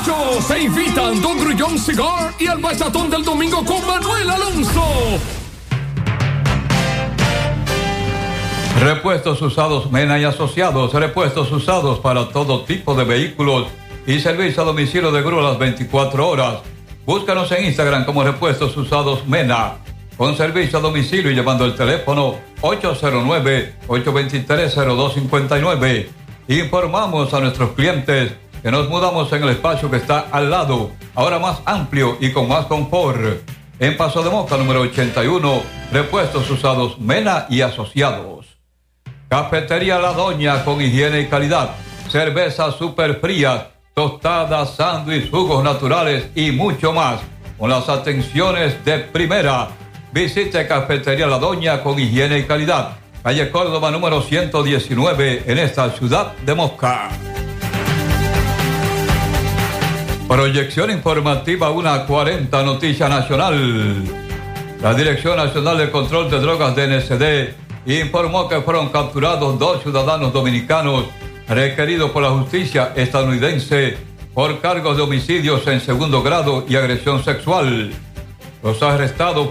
muchachos, se invitan Don Grullón Cigar y el bachatón del domingo con Manuel Alonso. Repuestos usados Mena y Asociados, repuestos usados para todo tipo de vehículos y servicio a domicilio de grúa las 24 horas. Búscanos en Instagram como Repuestos Usados Mena, con servicio a domicilio y llevando el teléfono 809-823-0259. Informamos a nuestros clientes que nos mudamos en el espacio que está al lado, ahora más amplio y con más confort. En Paso de Moca, número 81, Repuestos Usados Mena y Asociados. Cafetería La Doña con higiene y calidad. Cervezas super frías, tostadas, sándwiches, jugos naturales y mucho más. Con las atenciones de primera. Visite Cafetería La Doña con higiene y calidad. Calle Córdoba número 119 en esta ciudad de Moca. Proyección informativa 1:40 Noticia Nacional. La Dirección Nacional de Control de Drogas DNCD informó que fueron capturados 2 ciudadanos dominicanos requeridos por la justicia estadounidense por cargos de homicidios en segundo grado y agresión sexual. Los arrestos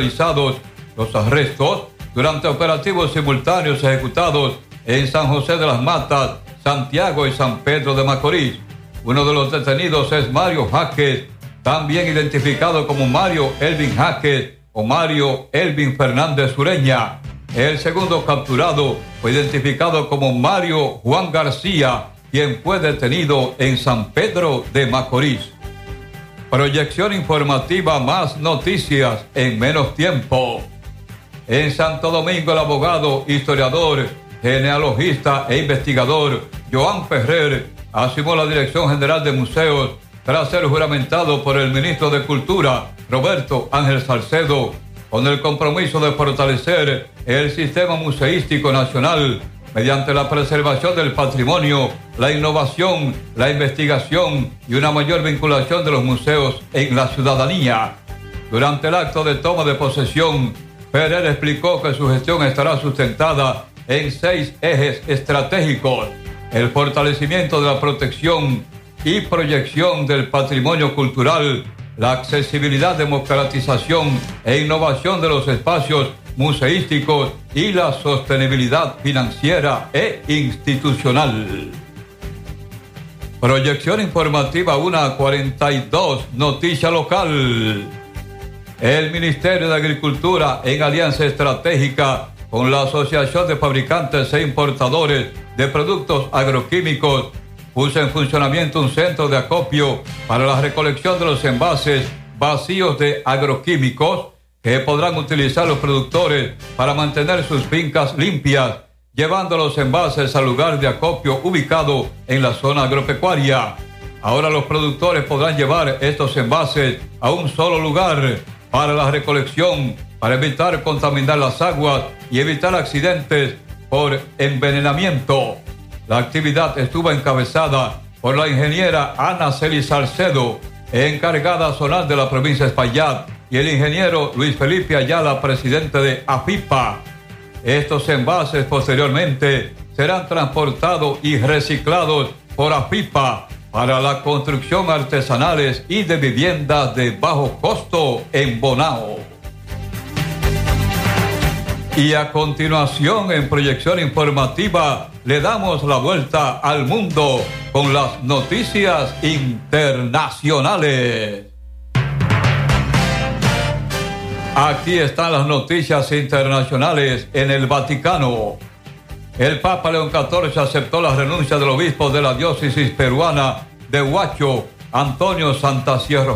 durante operativos simultáneos ejecutados en San José de las Matas, Santiago y San Pedro de Macorís. Uno de los detenidos es Mario Jaques, también identificado como Mario Elvin Jaques o Mario Elvin Fernández Ureña. El segundo capturado fue identificado como Mario Juan García, quien fue detenido en San Pedro de Macorís. Proyección informativa, más noticias en menos tiempo. En Santo Domingo, el abogado, historiador, genealogista e investigador Joan Ferrer asumió la Dirección General de Museos tras ser juramentado por el ministro de Cultura, Roberto Ángel Salcedo, con el compromiso de fortalecer el sistema museístico nacional mediante la preservación del patrimonio, la innovación, la investigación y una mayor vinculación de los museos en la ciudadanía. Durante el acto de toma de posesión, Ferrer explicó que su gestión estará sustentada en 6 ejes estratégicos: el fortalecimiento de la protección y proyección del patrimonio cultural, la accesibilidad, democratización e innovación de los espacios museísticos y la sostenibilidad financiera e institucional. Proyección informativa 1:42 Noticia local. El Ministerio de Agricultura, en alianza estratégica con la Asociación de Fabricantes e Importadores de Productos Agroquímicos, puso en funcionamiento un centro de acopio para la recolección de los envases vacíos de agroquímicos que podrán utilizar los productores para mantener sus fincas limpias, llevando los envases al lugar de acopio ubicado en la zona agropecuaria. Ahora los productores podrán llevar estos envases a un solo lugar para la recolección, para evitar contaminar las aguas y evitar accidentes por envenenamiento. La actividad estuvo encabezada por la ingeniera Ana Celis Salcedo, encargada zonal de la provincia de Espaillat, y el ingeniero Luis Felipe Ayala, presidente de AFIPA. Estos envases posteriormente serán transportados y reciclados por AFIPA para la construcción artesanales y de viviendas de bajo costo en Bonao. Y a continuación, en proyección informativa, le damos la vuelta al mundo con las noticias internacionales. Aquí están las noticias internacionales en el Vaticano. El Papa León XIV aceptó la renuncia del obispo de la diócesis peruana de Huacho, Antonio Santasierro